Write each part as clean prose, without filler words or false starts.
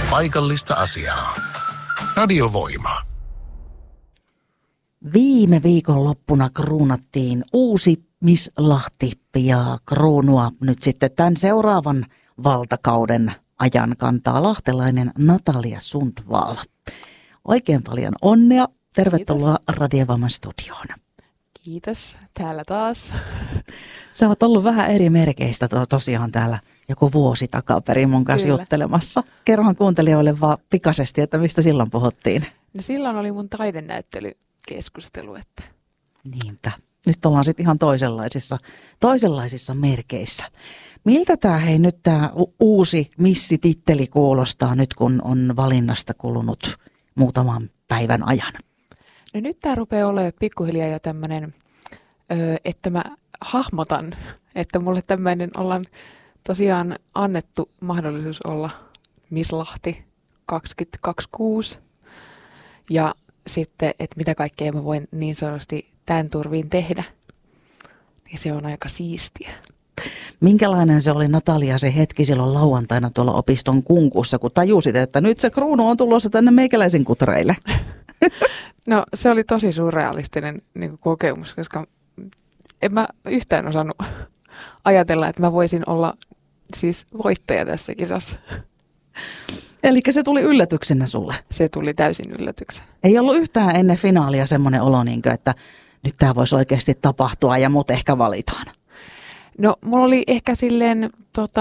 paikallista asiaa. Radiovoima. Viime viikonloppuna kruunattiin uusi Miss Lahti ja kruunua nyt sitten tämän seuraavan valtakauden ajan kantaa lahtelainen Natalia Sundvall. Oikein paljon onnea. Tervetuloa Radiovoiman studioon. Kiitos. Täällä taas. Sä oot ollut vähän eri merkeistä tosiaan täällä joku vuosi takaperin mun kanssa juttelemassa. Kerrohan kuuntelijoille vaan pikaisesti, että mistä silloin puhuttiin. No silloin oli mun taidenäyttelykeskustelu. Että... Niinpä. Nyt ollaan sitten ihan toisenlaisissa merkeissä. Miltä nyt tämä uusi missititteli kuulostaa nyt, kun on valinnasta kulunut muutaman päivän ajan? No nyt tämä rupeaa olemaan pikkuhiljaa jo tämmöinen, että mä hahmotan, että mulle tämmöinen ollaan tosiaan annettu mahdollisuus olla Miss Lahti 2026. Ja sitten, että mitä kaikkea mä voin niin sanotusti tämän turviin tehdä. Ja se on aika siistiä. Minkälainen se oli, Natalia, se hetki silloin lauantaina tuolla opiston kunkussa, kun tajusit, että nyt se kruunu on tulossa tänne meikäläisen kutreille? No se oli tosi surrealistinen niin kuin kokemus, koska en mä yhtään osannut ajatella, että mä voisin olla siis voittaja tässä kisassa. Eli se tuli yllätyksenä sulle? Se tuli täysin yllätyksenä. Ei ollut yhtään ennen finaalia semmoinen olo, että nyt tämä voisi oikeasti tapahtua ja mut ehkä valitaan. No mulla oli ehkä silleen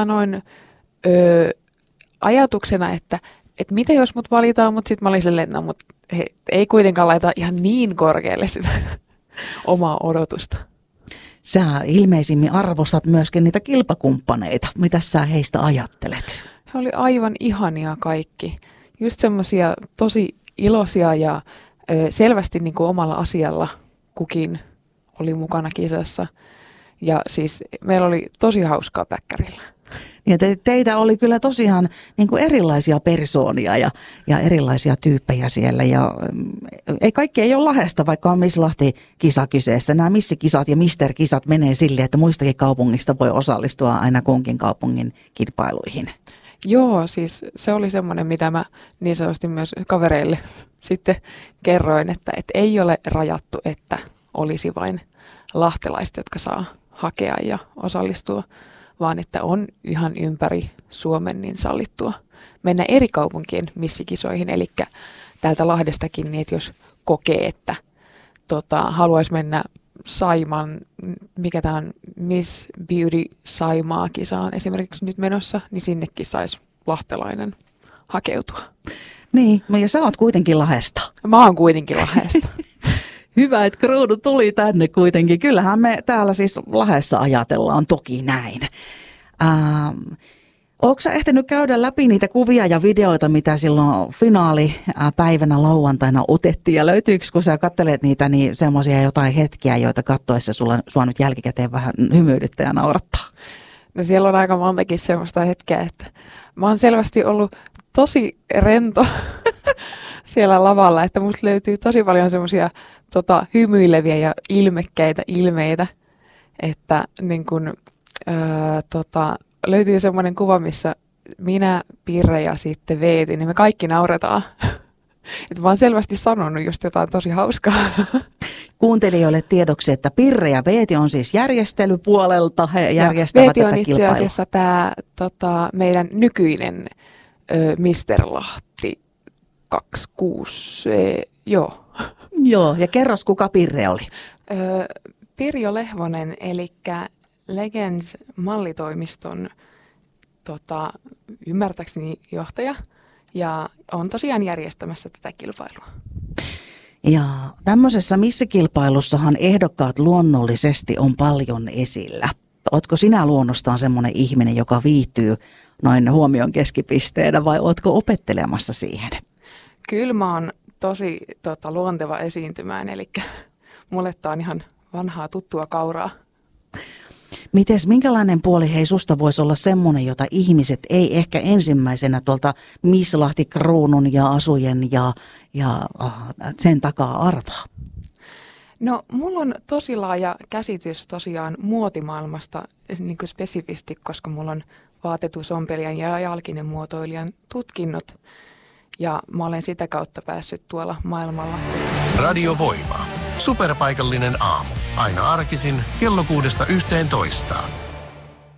ajatuksena, että mitä jos mut valitaan, mutta sitten mä olin silleen, että ei kuitenkaan laita ihan niin korkealle sitä omaa odotusta. Sä ilmeisimmin arvostat myöskin niitä kilpakumppaneita. Mitä sä heistä ajattelet? He oli aivan ihania kaikki. Just semmoisia tosi iloisia ja selvästi niin kuin omalla asialla kukin oli mukana kisassa. Ja siis meillä oli tosi hauskaa päkkärillä. Ja teitä oli kyllä tosiaan niin kuin erilaisia persoonia ja erilaisia tyyppejä siellä. Ja kaikki ei ole Lahdesta, vaikka on Miss Lahti-kisa kyseessä. Nämä missikisat ja mister-kisat menee silleen, että muistakin kaupungista voi osallistua aina kunkin kaupungin kilpailuihin. Joo, siis se oli semmoinen, mitä mä niin sanotusti myös kavereille sitten kerroin, että ei ole rajattu, että olisi vain lahtelaiset, jotka saa hakea ja osallistua, vaan että on ihan ympäri Suomen niin sallittua mennä eri kaupunkien missikisoihin. Eli täältä Lahdestakin, niin että jos kokee, että haluaisi mennä Saimaan, mikä tämä on, Miss Beauty Saimaa-kisaan esimerkiksi nyt menossa, niin sinnekin saisi lahtelainen hakeutua. Niin, ja sä oot kuitenkin Lahdesta. Mä oon kuitenkin Lahdesta. Hyvä, että kruunu tuli tänne kuitenkin. Kyllähän me täällä siis Lahdessa ajatellaan toki näin. Ootko sä ehtinyt käydä läpi niitä kuvia ja videoita, mitä silloin finaalipäivänä lauantaina otettiin? Ja löytyykö, kun sä katselet niitä, niin semmoisia jotain hetkiä, joita katsoessa sua nyt jälkikäteen vähän hymyilyttää ja naurattaa? No siellä on aika montakin semmoista hetkeä, että mä oon selvästi ollut tosi rento siellä lavalla, että musta löytyy tosi paljon semmoisia hymyileviä ja ilmekkäitä ilmeitä, että niin kun, löytyy semmoinen kuva, missä minä, Pirre ja sitten Veeti, niin me kaikki nauretaan. Että mä oon selvästi sanonut just jotain tosi hauskaa. Kuuntelijoille tiedoksi, että Pirre ja Veeti on siis järjestelypuolelta. He järjestävät Veeti tätä on itse asiassa tämä meidän nykyinen Mister Lahti 26, joo. Joo, ja kerros, kuka Pirre oli? Pirjo Lehvonen, eli Legends mallitoimiston ymmärtääkseni johtaja, ja on tosiaan järjestämässä tätä kilpailua. Ja tämmöisessä missikilpailussahan ehdokkaat luonnollisesti on paljon esillä. Ootko sinä luonnostaan semmoinen ihminen, joka viihtyy noin huomion keskipisteenä, vai ootko opettelemassa siihen? Kyllä mä oon tosi luonteva esiintymään, eli mulle tää on ihan vanhaa tuttua kauraa. Minkälainen puoli hei susta voisi olla semmoinen, jota ihmiset ei ehkä ensimmäisenä tuolta Miss Lahti-kruunun ja asujen ja sen takaa arvaa? No mulla on tosi laaja käsitys tosiaan muotimaailmasta niin kuin spesifisti, koska mulla on vaatetusompelijan ja jalkinen muotoilijan tutkinnot. Ja mä olen sitä kautta päässyt tuolla maailmalla. Radiovoima. Superpaikallinen aamu. Aina arkisin kello 6–11.